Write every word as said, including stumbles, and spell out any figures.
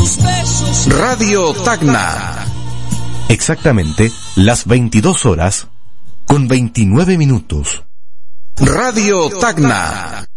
Radio Tacna. Exactamente las veintidós horas con veintinueve minutos. Radio Tacna.